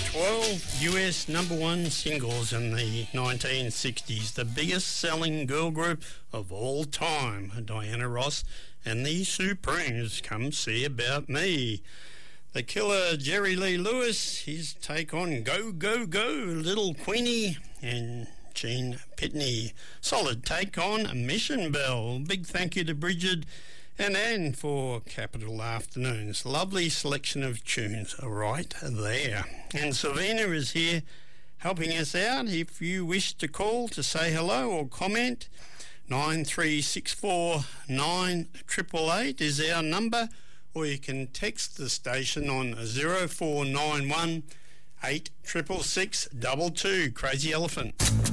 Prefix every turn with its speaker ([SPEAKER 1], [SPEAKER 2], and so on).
[SPEAKER 1] 12 US number one singles in the 1960s, the biggest selling girl group of all time, Diana Ross and the Supremes, Come See About Me. The Killer, Jerry Lee Lewis, his take on Go, Go, Go, Little Queenie, and Gene Pitney. Solid take on Mission Bell. Big thank you to Bridget and Anne for Capital Afternoons. Lovely selection of tunes right there. And Savina is here helping us out. If you wish to call to say hello or comment, 9364 9888 is our number, or you can text the station on 0491 866 22. Crazy Elephant.